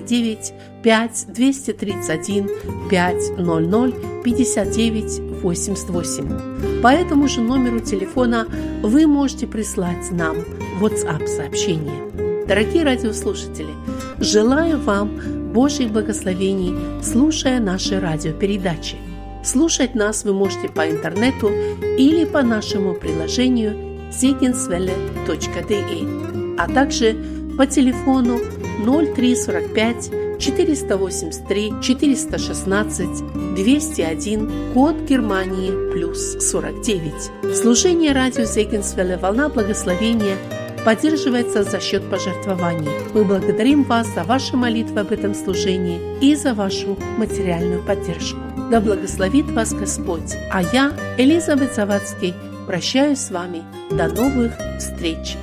59 5 231 500 59 88. По этому же номеру телефона вы можете прислать нам WhatsApp-сообщение. Дорогие радиослушатели, желаю вам Божьих благословений, слушая наши радиопередачи. Слушать нас вы можете по интернету или по нашему приложению segenswelle.de, а также по телефону 0345 483 416 201, код Германии +49. Служение радио Сегенсвелле «Волна благословения» поддерживается за счет пожертвований. Мы благодарим вас за ваши молитвы об этом служении и за вашу материальную поддержку. Да благословит вас Господь. А я, Элизабет Завадский, прощаюсь с вами. До новых встреч!